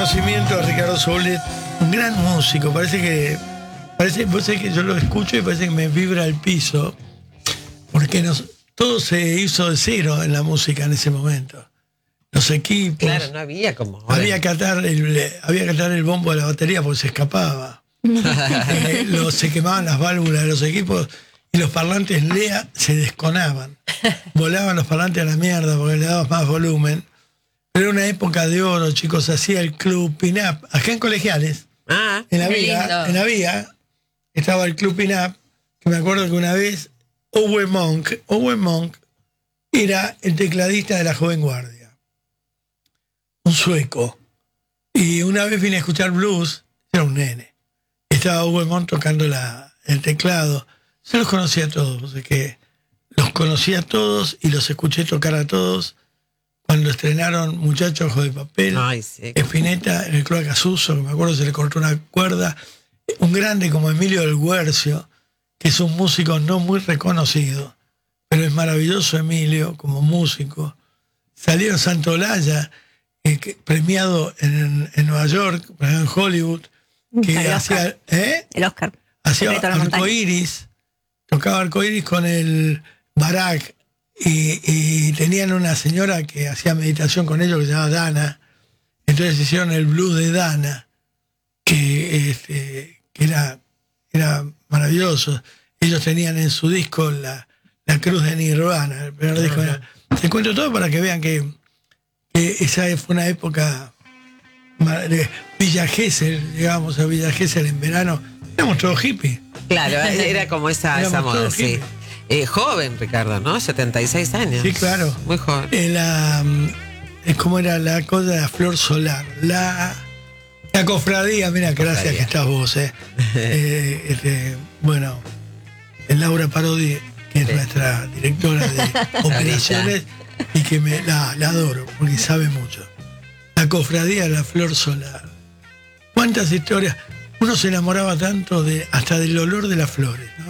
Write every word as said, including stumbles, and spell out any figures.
reconocimiento a Ricardo Soulet, un gran músico. Parece que, parece, vos sabés que yo lo escucho y parece que me vibra el piso, porque nos, todo se hizo de cero en la música en ese momento. Los equipos. Claro, no había como. Había que atar el, había que atar el bombo de la batería porque se escapaba. eh, lo, se quemaban las válvulas de los equipos y los parlantes Lea se desconaban. Volaban los parlantes a la mierda porque le dabas más volumen. Pero era una época de oro, chicos. Hacía el club Pin-Up. Acá en Colegiales, Ah, en la qué vía, lindo. en la vía, estaba el club Pin-Up, que me acuerdo que una vez Owen Monk, Owen Monk era el tecladista de la Joven Guardia. Un sueco. Y una vez vine a escuchar blues, era un nene. Estaba Owen Monk tocando la, el teclado. Yo los conocía a todos, o sea que los conocí a todos y los escuché tocar a todos cuando estrenaron Muchachos Ojos de Papel, ay, sí. Spinetta en el Cloaca Suso, que me acuerdo se le cortó una cuerda. Un grande como Emilio del Guercio, que es un músico no muy reconocido, pero es maravilloso Emilio como músico. Salieron Santolaya, eh, que- premiado en, en Nueva York, premiado en Hollywood, que El hacía, Oscar. ¿eh? El Oscar. hacía Secreto de la montaña. arcoíris, tocaba arcoíris con el Barak, y, y tenían una señora que hacía meditación con ellos que se llamaba Dana. Entonces hicieron el blues de Dana, que, este, que era, era maravilloso. Ellos tenían en su disco la, la cruz de Nirvana, el primer disco. Era, te cuento todo para que vean que, que esa fue una época ma- de Villa Gesell, llegamos a Villa Gesell en verano, éramos todos hippies. Claro, era como esa, esa Éramos moda, todos sí. hippies. Eh, joven, Ricardo, ¿no? setenta y seis años. Sí, claro. Muy joven. Eh, la, mm, es como era la cosa de la flor solar. La, la cofradía, mira, gracias Cofradía. que estás vos, eh. Eh, este, bueno, Laura Parodi, que es Sí. nuestra directora de operaciones, y que me la, la adoro, porque sabe mucho. La cofradía de la flor solar. ¿Cuántas historias? Uno se enamoraba tanto de hasta del olor de las flores, ¿no?